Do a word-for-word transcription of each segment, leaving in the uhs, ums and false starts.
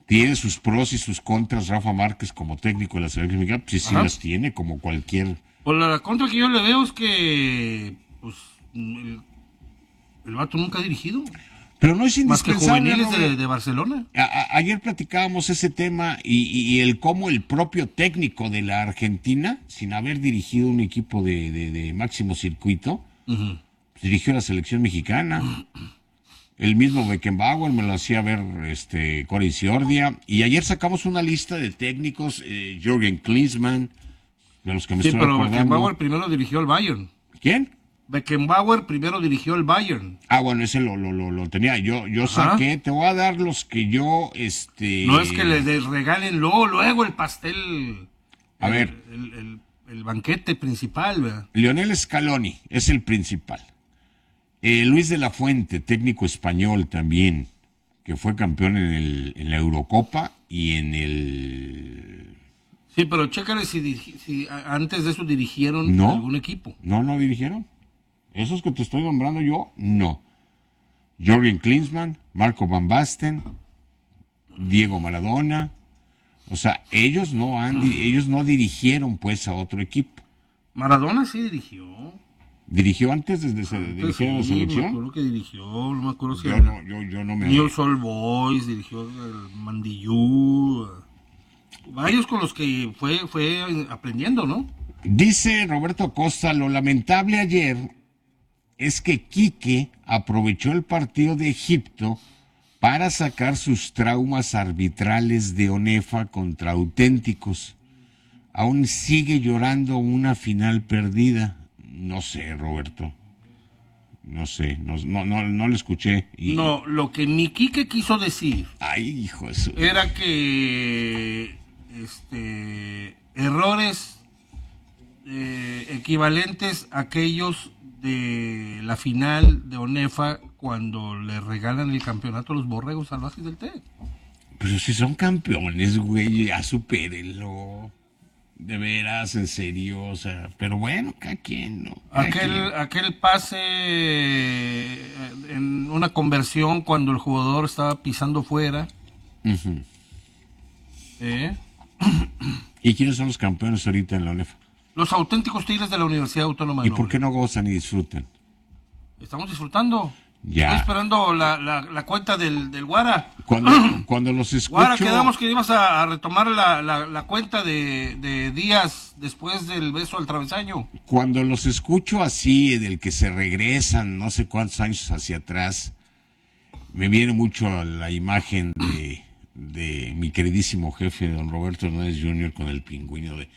tiene sus pros y sus contras Rafa Márquez como técnico de la selección mexicana, pues sí, sí las tiene como cualquier. Pues la contra que yo le veo es que pues el, el vato nunca ha dirigido. Pero no es indispensable. Más que juveniles de, de Barcelona. A, a, ayer platicábamos ese tema y, y, y el cómo el propio técnico de la Argentina, sin haber dirigido un equipo de, de, de máximo circuito, uh-huh. pues dirigió la selección mexicana. Uh-huh. El mismo Beckenbauer me lo hacía ver este Corey Ciordia. Y ayer sacamos una lista de técnicos, eh, Jürgen Klinsmann, de los que me sí, estoy pero acordando. Beckenbauer primero dirigió el Bayern. ¿Quién? Beckenbauer primero dirigió el Bayern. Ah, bueno, ese lo, lo, lo, lo tenía. Yo, yo saqué, te voy a dar los que yo, este... No es que les regalen luego, luego el pastel... A el, ver. El, el, el banquete principal, ¿verdad? Lionel Scaloni es el principal. Eh, Luis de la Fuente, técnico español también, que fue campeón en, el, en la Eurocopa y en el... Sí, pero chécale si, si antes de eso dirigieron no, algún equipo. No, no dirigieron. Esos que te estoy nombrando yo, no. Jürgen Klinsmann, Marco Van Basten, Diego Maradona. O sea, ellos no han, ellos no dirigieron pues a otro equipo. Maradona sí dirigió. ¿Dirigió antes de, de, de dirigir a la selección? No me acuerdo que dirigió, no me acuerdo si yo, no, yo, yo no me... New Soul Boys, dirigió el Mandillú. Varios con los que fue, fue aprendiendo, ¿no? Dice Roberto Costa, lo lamentable ayer es que Quique aprovechó el partido de Egipto para sacar sus traumas arbitrales de ONEFA contra Auténticos. Aún sigue llorando una final perdida. No sé, Roberto. No sé, no, no, no, no lo escuché. Y... No, lo que mi Quique quiso decir... Ay, hijo de su... Era que... Este... Errores eh, equivalentes a aquellos de la final de ONEFA cuando le regalan el campeonato a los borregos salvajes del T E C. Pero si son campeones, güey, ya supérenlo. De veras, en serio, o sea, pero bueno, cada quien, ¿no? Cada aquel, quien. aquel pase en una conversión cuando el jugador estaba pisando fuera. Uh-huh. ¿Eh? ¿Y quiénes son los campeones ahorita en la ONEFA? Los Auténticos Tigres de la Universidad Autónoma de ¿Y por qué no gozan y disfrutan? Estamos disfrutando. Ya. Estoy esperando la, la, la cuenta del, del Guara. Cuando, cuando los escucho... Guara, quedamos que ibas a, a retomar la, la, la cuenta de, de días después del beso al travesaño. Cuando los escucho así, del que se regresan no sé cuántos años hacia atrás, me viene mucho la imagen de, de mi queridísimo jefe, don Roberto Hernández junior, con el pingüino de...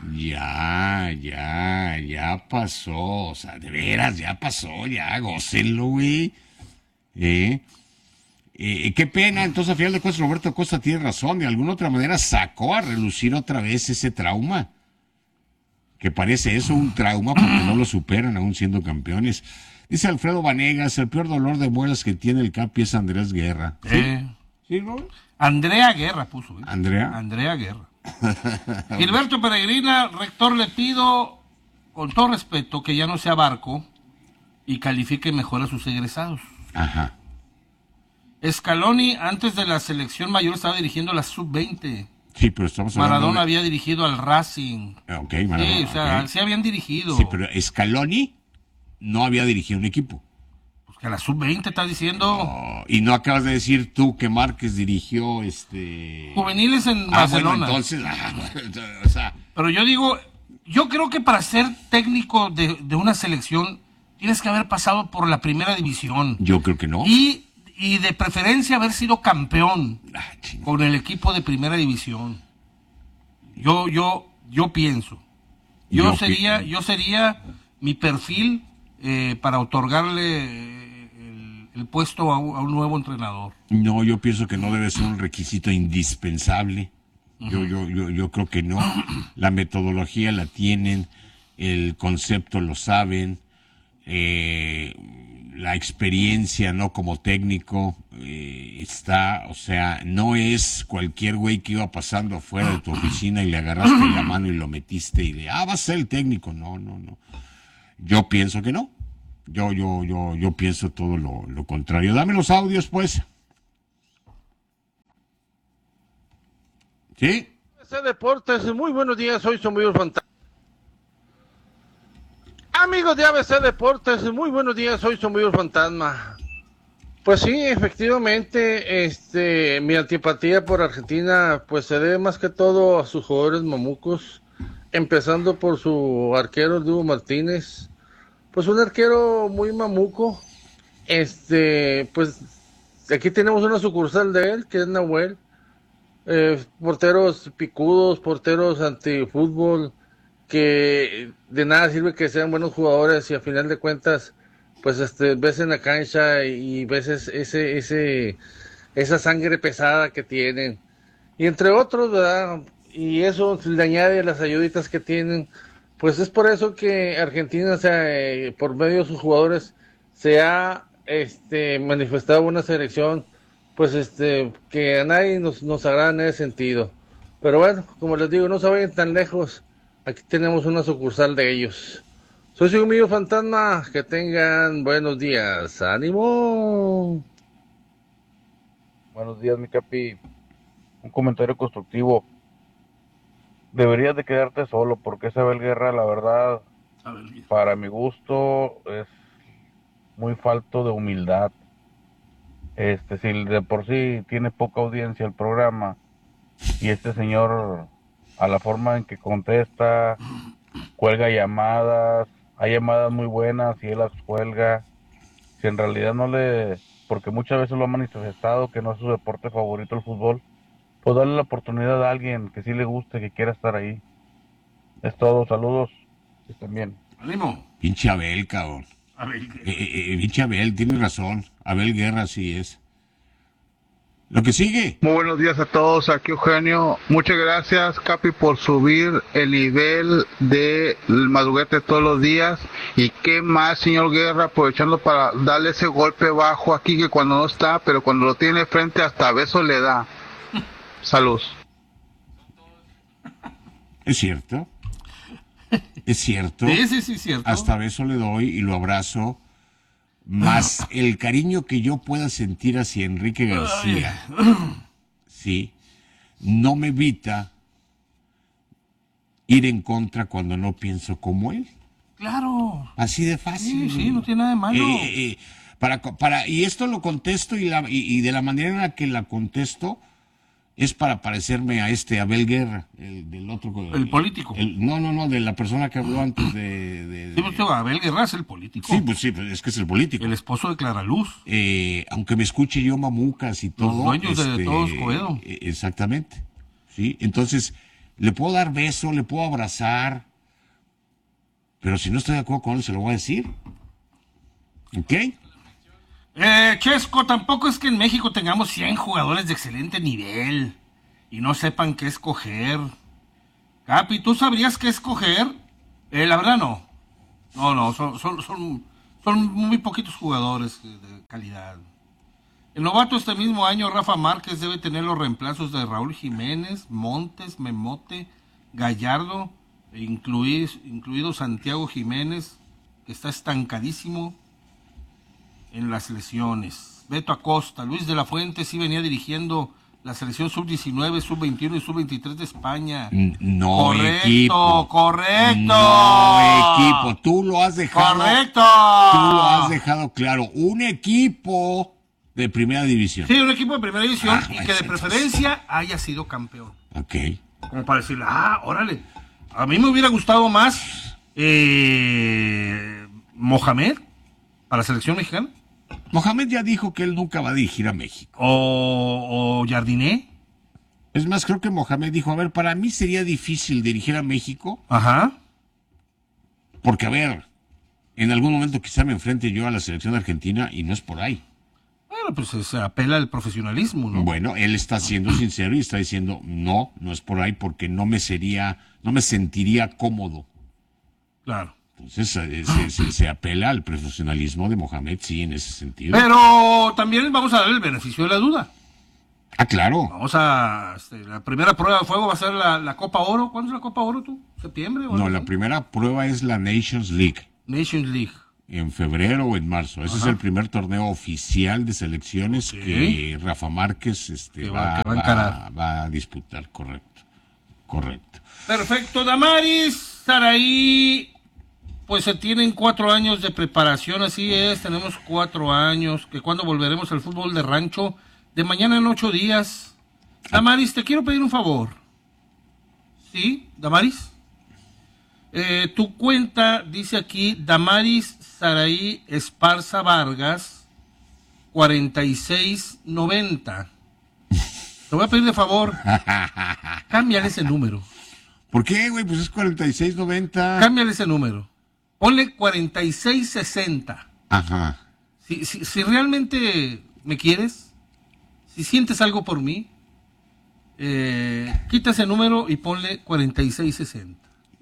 Ya, ya, ya pasó, o sea, de veras, ya pasó, ya, gócenlo, güey. ¿Eh? Eh, qué pena, entonces a final de cuentas Roberto Costa tiene razón, de alguna otra manera sacó a relucir otra vez ese trauma, que parece eso un trauma porque no lo superan aún siendo campeones. Dice Alfredo Vanegas, el peor dolor de muelas que tiene el Capi es Andrés Guerra. ¿Sí? Eh. ¿Sí, Robert? Andrea Guerra puso. ¿eh? ¿Andrea? Andrea Guerra. Gilberto Peregrina, rector, le pido, con todo respeto, que ya no sea barco y califique mejor a sus egresados. Ajá. Scaloni, antes de la selección mayor, estaba dirigiendo la sub veinte. Sí, pero estamos hablando Maradona de... había dirigido al Racing. Ok, Maradona. Sí, o sea, okay. sí habían dirigido. Sí, pero Scaloni no había dirigido un equipo. Pues que a la sub veinte estás diciendo. Oh, y no acabas de decir tú que Márquez dirigió este... Juveniles en ah, Barcelona. Bueno, entonces, ah, o sea... Pero yo digo, yo creo que para ser técnico de, de una selección tienes que haber pasado por la primera división. Yo creo que no. Y, y de preferencia haber sido campeón ah, con el equipo de primera división. Yo, yo, yo pienso. Yo, yo sería, pi- yo sería mi perfil eh, para otorgarle el, el puesto a un, a un nuevo entrenador. No, yo pienso que no debe ser un requisito indispensable. Yo, yo, yo, yo creo que no. La metodología la tienen, el concepto lo saben, eh, la experiencia, no como técnico, eh, está, o sea, no es cualquier güey que iba pasando afuera de tu oficina y le agarraste la mano y lo metiste y de, ah, va a ser el técnico. No, no, no. Yo pienso que no. Yo, yo, yo, yo pienso todo lo, lo contrario. Dame los audios, pues. ¿Sí? A B C Deportes, muy buenos días, soy su amigo Fantasma. Amigos de A B C Deportes, muy buenos días, soy su amigo Fantasma. Pues sí, efectivamente, este, mi antipatía por Argentina, pues se debe más que todo a sus jugadores mamucos, empezando por su arquero Dibu Martínez, pues un arquero muy mamuco, este, pues aquí tenemos una sucursal de él, que es Nahuel, eh, porteros picudos, porteros antifútbol, que de nada sirve que sean buenos jugadores y a final de cuentas pues este ves en la cancha y ves ese ese esa sangre pesada que tienen y entre otros, ¿verdad? Y eso le añade a las ayuditas que tienen, pues es por eso que Argentina, o sea, eh, por medio de sus jugadores se ha este manifestado una selección pues este que a nadie nos, nos agrada en ese sentido, pero bueno, como les digo, no se vayan tan lejos. Aquí tenemos una sucursal de ellos. Soy su amigo Fantasma. Que tengan buenos días. ¡Ánimo! Buenos días, mi capi. Un comentario constructivo. Deberías de quedarte solo porque esa Abel Guerra, la verdad, para mi gusto, es muy falto de humildad. Este, si de por sí tiene poca audiencia el programa y este señor, a la forma en que contesta, cuelga llamadas, hay llamadas muy buenas y él las cuelga, si en realidad no le, porque muchas veces lo ha manifestado que no es su deporte favorito el fútbol, pues darle la oportunidad a alguien que sí le guste, que quiera estar ahí. Es todo, saludos, y también. Ánimo. Pinche Abel, cabrón. Abel Eh, eh, eh, pinche Abel, tienes razón. Abel Guerra sí es. Lo que sigue. Muy buenos días a todos, aquí Eugenio. Muchas gracias, Capi, por subir el nivel del madruguete todos los días. Y qué más, señor Guerra, aprovechando para darle ese golpe bajo aquí que cuando no está, pero cuando lo tiene frente hasta beso le da. Salud. Es cierto. Es cierto. Sí, sí, sí, cierto. Hasta beso le doy y lo abrazo. Más el cariño que yo pueda sentir hacia Enrique García, sí, no me evita ir en contra cuando no pienso como él. Claro. Así de fácil. Sí, sí, no tiene nada de malo. Eh, eh, para, para, y esto lo contesto y, la, y, y de la manera en la que la contesto es para parecerme a este Abel Guerra, el del otro. El, el político. El, no, no, no, de la persona que habló antes de... de, de sí, pues, Abel Guerra es el político. Sí, pues sí, pues es que es el político. El esposo de Clara Luz. Eh, aunque me escuche yo mamucas y todo. Los dueños este, de todos Coedo. Exactamente. Sí, entonces, le puedo dar beso, le puedo abrazar, pero si no estoy de acuerdo con él, se lo voy a decir. ¿Ok? Eh, Chesco, tampoco es que en México tengamos cien jugadores de excelente nivel y no sepan qué escoger. Capi, ¿tú sabrías qué escoger? Eh, la verdad no. No, no, son, son, son, son muy poquitos jugadores de calidad. El novato este mismo año, Rafa Márquez, debe tener los reemplazos de Raúl Jiménez, Montes, Memote, Gallardo, incluido, incluido Santiago Jiménez, que está estancadísimo en las lesiones. Beto Acosta, Luis de la Fuente sí venía dirigiendo la selección sub diecinueve, sub veintiuno y sub veintitrés de España. No, correcto, equipo. Correcto, No, equipo. Tú lo has dejado. Correcto. Tú lo has dejado claro. Un equipo de primera división. Sí, un equipo de primera división Ah, y que de preferencia haya sido campeón. Ok. Como para decirle, ah, órale. A mí me hubiera gustado más eh, Mohamed para la selección mexicana. Mohamed ya dijo que él nunca va a dirigir a México. O, o Jardiné. Es más, creo que Mohamed dijo, a ver, para mí sería difícil dirigir a México. Ajá. Porque, a ver, en algún momento quizá me enfrente yo a la selección argentina y no es por ahí. Bueno, pues se apela al profesionalismo, ¿no? Bueno, él está siendo sincero y está diciendo, no, no es por ahí porque no me sería, no me sentiría cómodo. Claro. Entonces se, se, se, se apela al profesionalismo de Mohamed, sí, en ese sentido. Pero también vamos a darle el beneficio de la duda. Ah, claro. Vamos a... Este, la primera prueba de fuego va a ser la, la Copa Oro. ¿Cuándo es la Copa Oro tú? ¿Septiembre? O No, algo la así? primera prueba es la Nations League. Nations League. en febrero o en marzo. Ese Ajá. es el primer torneo oficial de selecciones Ok. que Rafa Márquez este, Que va, va- que va a va- encarar. va a disputar, correcto. Correcto. Perfecto, Damaris, Saraí, pues se tienen cuatro años de preparación, así es, tenemos cuatro años, que cuando volveremos al fútbol de rancho, de mañana en ocho días. Damaris, te quiero pedir un favor. ¿Sí, Damaris? Eh, tu cuenta dice aquí, Damaris Saraí Esparza Vargas, cuarenta y seis noventa. Te voy a pedir de favor, cámbiale ese número. ¿Por qué, güey? Pues es cuarenta y seis noventa. Cámbiale ese número. Ponle cuarenta y seis sesenta. Ajá. Si, si, si realmente me quieres, si sientes algo por mí, eh, quita ese número y ponle cuarenta y seis sesenta.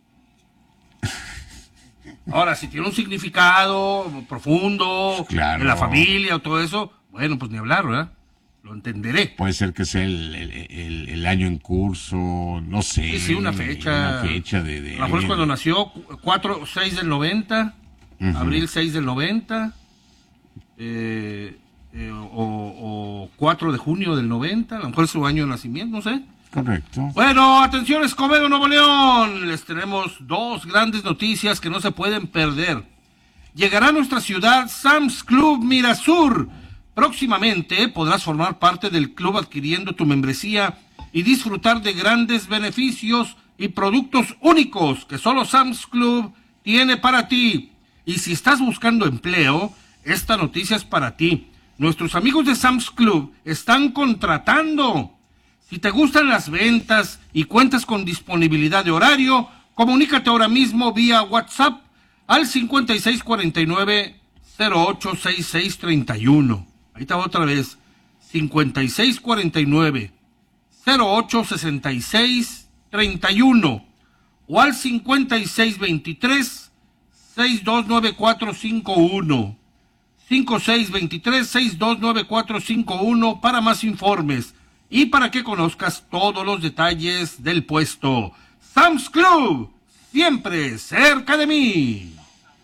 Ahora, si tiene un significado profundo, Claro. en la familia o todo eso, bueno, pues ni hablar, ¿verdad? Lo entenderé. Puede ser que sea el, el, el- el año en curso, no sé. Sí, sí, una fecha. Una fecha de... de A lo mejor es cuando nació, cuatro, seis del noventa, Ujú. abril seis del noventa, eh, eh, o, o cuatro de junio del noventa, a lo mejor es su año de nacimiento, no sé. Correcto. Bueno, atención, Escobedo, Nuevo León. Les tenemos dos grandes noticias que no se pueden perder. Llegará a nuestra ciudad Sam's Club Mirasur. Próximamente podrás formar parte del club adquiriendo tu membresía y disfrutar de grandes beneficios y productos únicos que solo Sam's Club tiene para ti. Y si estás buscando empleo, esta noticia es para ti. Nuestros amigos de Sam's Club están contratando. Si te gustan las ventas y cuentas con disponibilidad de horario, comunícate ahora mismo vía WhatsApp al cincuenta y seis cuarenta y nueve cero ocho sesenta y seis treinta y uno. Ahí está otra vez, cincuenta y seis cuarenta y nueve cero ocho sesenta y seis treinta y uno o al cincuenta y seis veintitrés sesenta y dos noventa y cuatro cincuenta y uno. cincuenta y seis veintitrés sesenta y dos noventa y cuatro cincuenta y uno para más informes y para que conozcas todos los detalles del puesto. Sam's Club, siempre cerca de mí.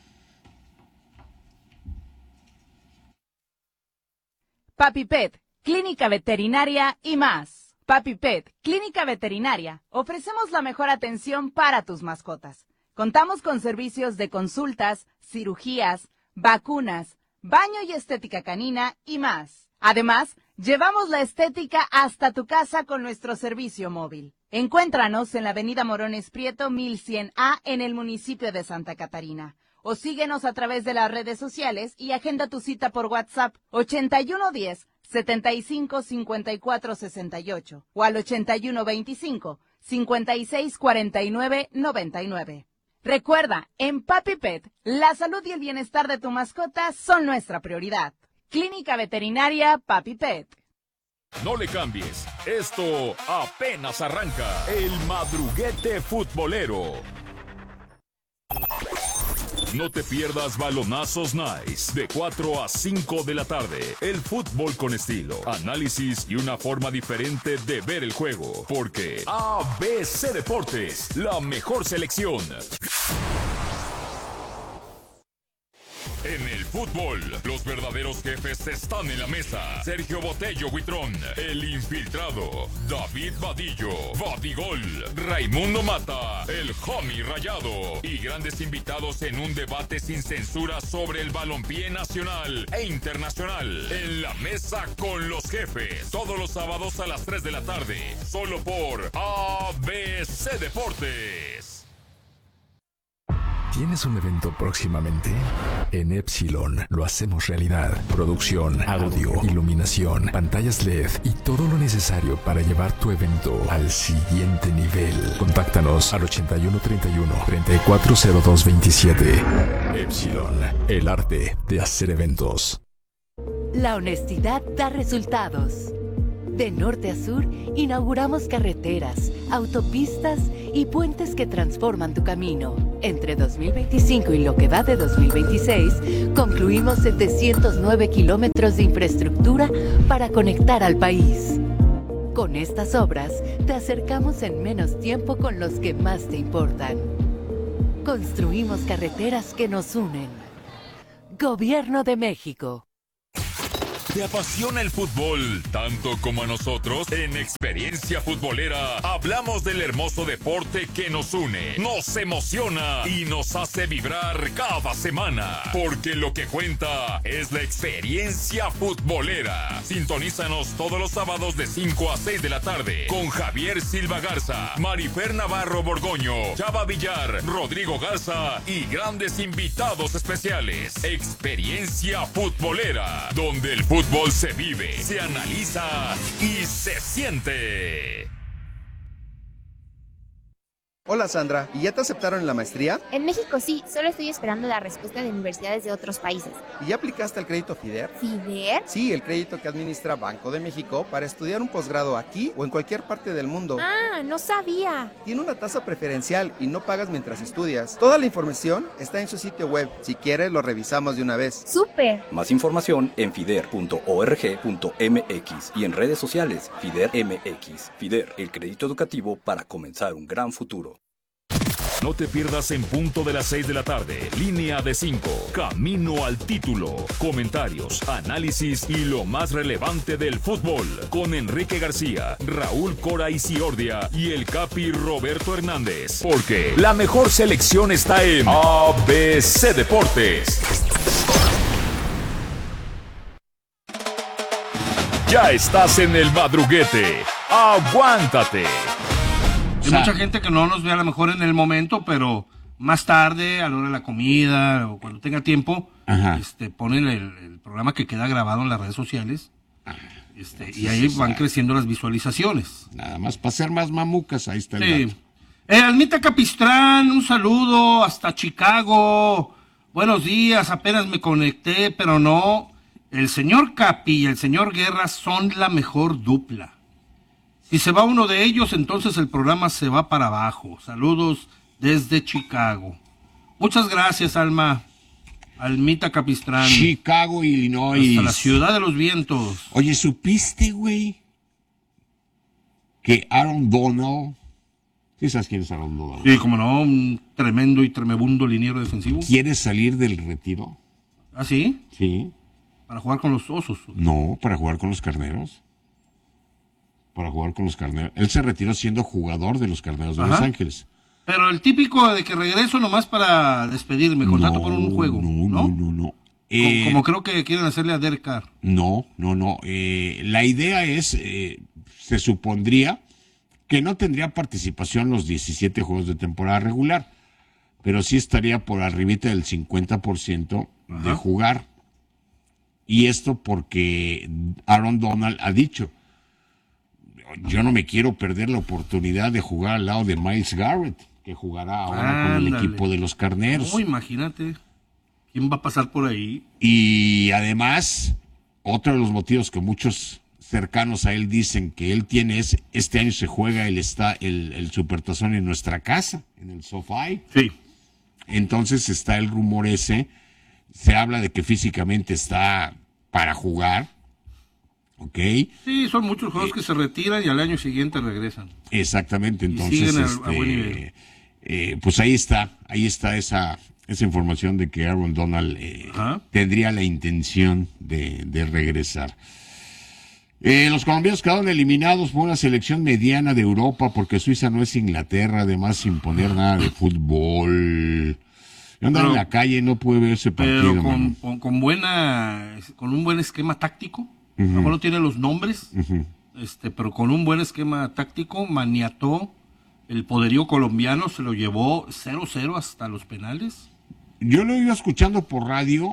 Papi Pet, Clínica Veterinaria y más. Papi Pet, Clínica Veterinaria. Ofrecemos la mejor atención para tus mascotas. Contamos con servicios de consultas, cirugías, vacunas, baño y estética canina y más. Además, llevamos la estética hasta tu casa con nuestro servicio móvil. Encuéntranos en la avenida Morones Prieto mil cien A en el municipio de Santa Catarina. O síguenos a través de las redes sociales y agenda tu cita por WhatsApp ochenta y uno diez, setenta y cinco cincuenta y cuatro sesenta y ocho o al ochenta y uno veinticinco, cincuenta y seis cuarenta y nueve noventa y nueve. Recuerda, en Papi Pet, la salud y el bienestar de tu mascota son nuestra prioridad. Clínica Veterinaria Papi Pet. No le cambies, esto apenas arranca. El madruguete futbolero. No te pierdas Balonazos Nice de cuatro a cinco de la tarde. El fútbol con estilo, análisis y una forma diferente de ver el juego. Porque A B C Deportes, la mejor selección. En el fútbol, los verdaderos jefes están en la mesa. Sergio Botello Huitrón, el infiltrado. David Vadillo, Vadigol. Raimundo Mata, el homie rayado. Y grandes invitados en un debate sin censura sobre el balompié nacional e internacional. En la mesa con los jefes. Todos los sábados a las tres de la tarde. Solo por A B C Deportes. ¿Tienes un evento próximamente? En Epsilon lo hacemos realidad. Producción, audio, iluminación, pantallas L E D y todo lo necesario para llevar tu evento al siguiente nivel. Contáctanos al ochenta y uno treinta y uno, treinta y cuatro cero dos veintisiete. Epsilon, el arte de hacer eventos. La honestidad da resultados. De norte a sur, inauguramos carreteras, autopistas y puentes que transforman tu camino. Entre dos mil veinticinco y lo que va de dos mil veintiséis, concluimos setecientos nueve kilómetros de infraestructura para conectar al país. Con estas obras, te acercamos en menos tiempo con los que más te importan. Construimos carreteras que nos unen. Gobierno de México. ¿Te apasiona el fútbol tanto como a nosotros? En Experiencia Futbolera hablamos del hermoso deporte que nos une, nos emociona y nos hace vibrar cada semana. Porque lo que cuenta es la experiencia futbolera. Sintonízanos todos los sábados de cinco a seis de la tarde con Javier Silva Garza, Marifer Navarro Borgoño, Chava Villar, Rodrigo Garza y grandes invitados especiales. Experiencia Futbolera, donde el fútbol se vive, se analiza y se siente. Hola Sandra, ¿y ya te aceptaron en la maestría? En México sí, solo estoy esperando la respuesta de universidades de otros países. ¿Y ya aplicaste al crédito FIDER? ¿FIDER? Sí, el crédito que administra Banco de México para estudiar un posgrado aquí o en cualquier parte del mundo. Ah, no sabía. Tiene una tasa preferencial y no pagas mientras estudias. Toda la información está en su sitio web. Si quieres, lo revisamos de una vez. ¡Súper! Más información en fider punto org punto mx y en redes sociales FIDER M X. FIDER, el crédito educativo para comenzar un gran futuro. No te pierdas en punto de las seis de la tarde, línea de cinco, camino al título, comentarios, análisis y lo más relevante del fútbol, con Enrique García, Raúl Cora Isiordia y el Capi Roberto Hernández, porque la mejor selección está en A B C Deportes. Ya estás en el madruguete, aguántate. Hay mucha gente que no nos ve a lo mejor en el momento, pero más tarde, a la hora de la comida, o cuando tenga tiempo, este, ponen el, el programa que queda grabado en las redes sociales, este, y ahí van creciendo las visualizaciones. Nada más para ser más mamucas, ahí está el Sí. dato. Eh, Almita Capistrán, un saludo hasta Chicago. Buenos días, apenas me conecté, pero no. El señor Capi y el señor Guerra son la mejor dupla. Si se va uno de ellos, entonces el programa se va para abajo. Saludos desde Chicago. Muchas gracias, Alma. Almita Capistrán. Chicago, Illinois. Hasta la ciudad de los vientos. Oye, ¿supiste, güey? Que Aaron Donald... ¿Sí sabes quién es Aaron Donald? Sí, como no, un tremendo y tremebundo liniero defensivo. ¿Quiere salir del retiro? ¿Ah, sí? Sí. ¿Para jugar con los osos? No, para jugar con los carneros. Para jugar con los carneros. Él se retiró siendo jugador de los Carneros de Ajá. Los Ángeles. Pero el típico de que regreso nomás para despedirme, contrato No, por un juego, no, ¿no? no, no, no. Co- Eh, como creo que quieren hacerle a Derek Carr. No, no, no. Eh, la idea es, eh, se supondría que no tendría participación en los diecisiete juegos de temporada regular, pero sí estaría por arribita del cincuenta por ciento de jugar. Y esto porque Aaron Donald ha dicho, yo no me quiero perder la oportunidad de jugar al lado de Myles Garrett, que jugará ahora con el Ándale. equipo de los Carneros. No, imagínate. ¿Quién va a pasar por ahí? Y además, otro de los motivos que muchos cercanos a él dicen que él tiene es, este año se juega el, está, el, el Supertazón en nuestra casa, en el SoFi. Sí. Entonces está el rumor ese, se habla de que físicamente está para jugar, ¿ok? Sí, son muchos juegos que se retiran y al año siguiente regresan. Exactamente, Y entonces, siguen a- a este, buen nivel. eh, pues ahí está, ahí está esa, esa información de que Aaron Donald eh, tendría la intención de, de regresar. Eh, los colombianos quedaron eliminados por una selección mediana de Europa porque Suiza no es Inglaterra, además sin poner nada de fútbol. Yo andaba Pero- en la calle, no pude ver ese partido. Pero con, mano. con, con buena, con un buen esquema táctico. A lo Ujú. mejor no tiene los nombres, Ujú. este, pero con un buen esquema táctico maniató el poderío colombiano, se lo llevó cero cero hasta los penales. Yo lo iba escuchando por radio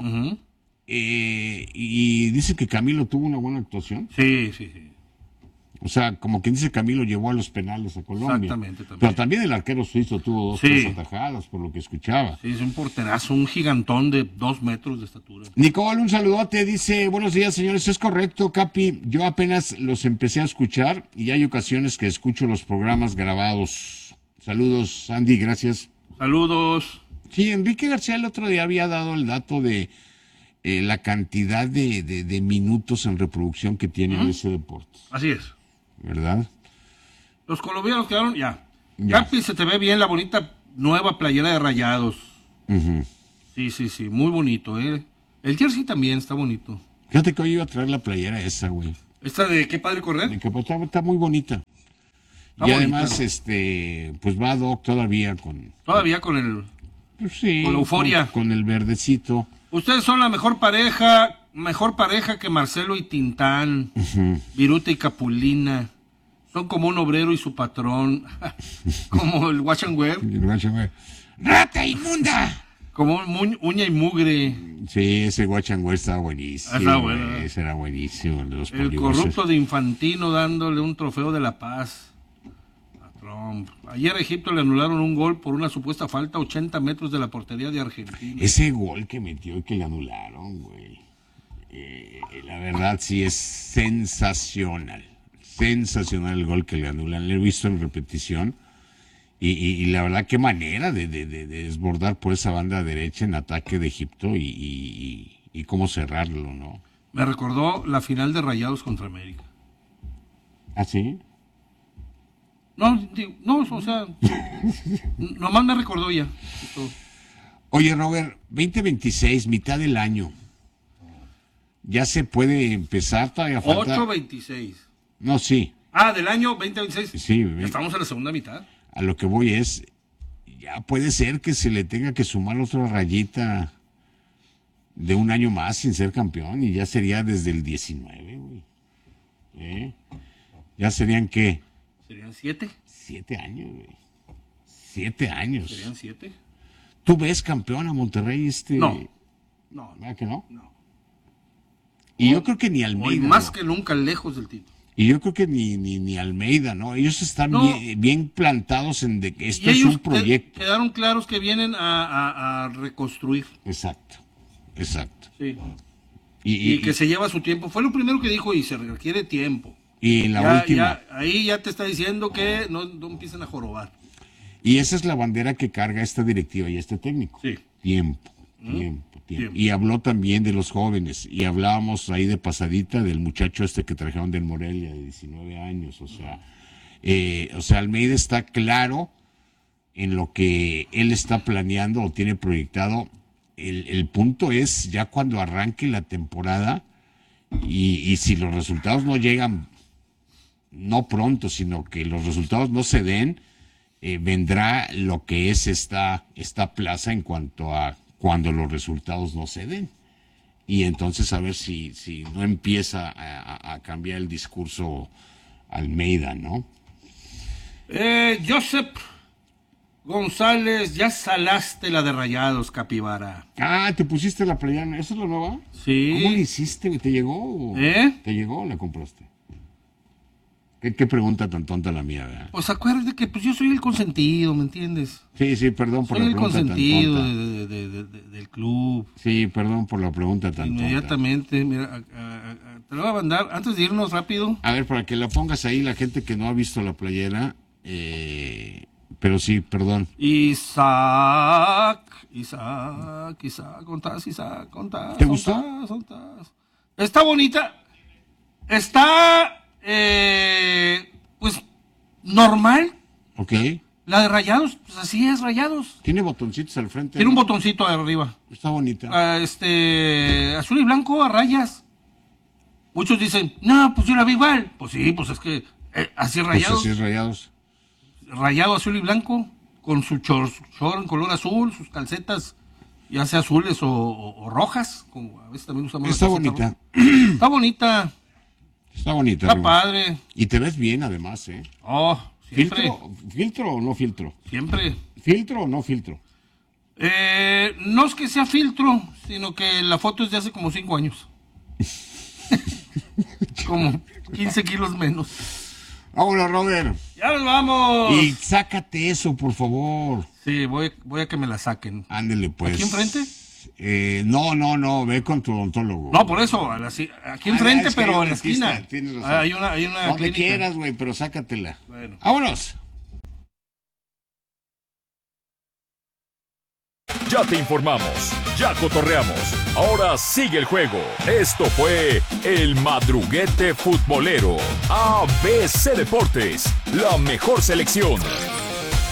eh, y dice que Camilo tuvo una buena actuación. Sí, sí, sí. O sea, como quien dice, Camilo llevó a los penales a Colombia. Exactamente, también. Pero también el arquero suizo tuvo dos Sí. tres atajadas, por lo que escuchaba. Sí, es un porterazo, un gigantón de dos metros de estatura. Nicole, un saludote, dice, buenos días señores, es correcto, Capi, yo apenas los empecé a escuchar y hay ocasiones que escucho los programas grabados. Saludos, Andy, gracias. Saludos. Sí, Enrique García el otro día había dado el dato de eh, la cantidad de, de- de minutos en reproducción que tiene Ujú. ese deporte, Así es. ¿verdad? Los colombianos quedaron ya. Ya. Capi, se te ve bien la bonita nueva playera de Rayados. Ujú. Sí, sí, sí, muy bonito, ¿eh? El jersey también está bonito. Fíjate que hoy iba a traer la playera esa, güey. ¿Esta de qué padre correr? De que pues, está, está muy bonita. Está y bonita, además, ¿no? este, pues va Doc todavía con... Todavía con el... Pues sí, con la euforia. Con, con el verdecito. Ustedes son la mejor pareja, mejor pareja que Marcelo y Tintán, Uh-huh. Viruta y Capulina. Son como un obrero y su patrón. Como el Watch and Wear. El Watch and Wear. ¡Rata inmunda! Como mu- uña y mugre. Sí, ese Watch and Wear estaba buenísimo. Ah, está bueno. güey, Ese era buenísimo. El, de los El polibuses. corrupto de Infantino dándole un trofeo de la paz a Trump. Ayer a Egipto le anularon un gol por una supuesta falta a ochenta metros de la portería de Argentina. Ese gol que metió y que le anularon, güey. Eh, la verdad sí es sensacional. Sensacional el gol que le anulan. Lo he visto en repetición. Y, y, y la verdad, qué manera de, de, de, de desbordar por esa banda derecha en ataque de Egipto y, y, y, y cómo cerrarlo, ¿no? Me recordó la final de Rayados contra América. ¿Ah, sí? No, digo, no, o sea, nomás me recordó ya. Oye, Robert, veinte veintiséis, mitad del año. ¿Ya se puede empezar? Todavía falta... ocho veintiséis. No, sí. Ah, del año veinte veintiséis. Sí. Ya estamos en la segunda mitad. A lo que voy es, ya puede ser que se le tenga que sumar otra rayita de un año más sin ser campeón y ya sería desde el diecinueve, güey. ¿Eh? ¿Ya serían qué? ¿Serían siete? Siete años, güey. Siete años. ¿Serían siete? ¿Tú ves campeón a Monterrey este? No. No. ¿Verdad que no? No. Y yo creo que ni Almeida. Hoy más ¿no? que nunca lejos del título. Y yo creo que ni, ni, ni Almeida, ¿no? Ellos están No. bien, bien plantados en de que esto Y es ellos un proyecto. que- quedaron claros que vienen a, a- a reconstruir. Exacto, exacto. Sí. Y, Y, y- que se lleva su tiempo. Fue lo primero que dijo y se requiere tiempo. y la Ya- última. ya- ahí ya te está diciendo que no, no empiecen a jorobar. Y esa es la bandera que carga esta directiva y este técnico. Sí. Tiempo, ¿Mm? tiempo, tiempo. Tiempo. Y habló también de los jóvenes. Y hablábamos ahí de pasadita del muchacho este que trajeron del Morelia, de diecinueve años. O sea, eh, o sea, Almeida está claro en lo que él está planeando o tiene proyectado. El, el punto es ya cuando arranque la temporada y, y si los resultados no llegan, no pronto, sino que los resultados no se den, eh, vendrá lo que es esta, esta plaza en cuanto a cuando los resultados no se den. Y entonces a ver si, si no empieza a, a- a cambiar el discurso Almeida, ¿no? Eh, Joseph González, ya salaste la de Rayados, Capibara. Ah, te pusiste la playera, ¿esa es la nueva? Sí. ¿Cómo le hiciste? ¿Te llegó? o- ¿Eh? ¿Te llegó o la compraste? ¿Qué, qué pregunta tan tonta la mía, ¿verdad? Pues acuérdate que pues yo soy el consentido, ¿me entiendes? Sí, sí, perdón por Soy la el pregunta tan consentido tonta. de- de- de- de- del club. Sí, perdón por la pregunta tan tonta. Inmediatamente, mira, a- a- a- te lo voy a mandar antes de irnos rápido. A ver, para que la pongas ahí, la gente que no ha visto la playera, eh, pero sí, perdón. Isaac, Isaac, Isaac, ¿contás, Isaac? ¿Contás? ¿Te gustó? ¿Contás, contás? Está bonita. Está, eh, pues, normal. Ok. La de Rayados, pues así es, Rayados. Tiene botoncitos al frente. Tiene un ¿no? botoncito arriba. Está bonita. Ah, este, azul y blanco a rayas. Muchos dicen, no, pues yo la vi igual. Pues sí, pues es que eh, así es Pues Rayados. así es Rayados. Rayado azul y blanco, con su short, short en color azul, sus calcetas, ya sea azules o, o- o rojas, como a veces también usamos. Está la calceta bonita. roja. Está bonita, Está bonita. está Rubén. padre. Y te ves bien, además, ¿eh? Oh, siempre, ¿Filtro, ¿Filtro o no filtro? siempre. ¿Filtro o no filtro? Eh, no es que sea filtro, sino que la foto es de hace como cinco años. Como quince kilos menos. Vámonos, Robert. ¡Ya nos vamos! Y sácate eso, por favor. Sí, voy, voy a que me la saquen. Ándele, pues. ¿Aquí enfrente? Eh, no, no, no, ve con tu odontólogo. No, por eso, a la ci- aquí Ah, enfrente, es que hay pero un en la dentista, esquina. tienes razón. Ah, hay una, hay una Donde clínica. quieras, güey, pero sácatela. Bueno. ¡Vámonos! Ya te informamos, ya cotorreamos. Ahora sigue el juego. Esto fue El Madruguete Futbolero. A B C Deportes, la mejor selección.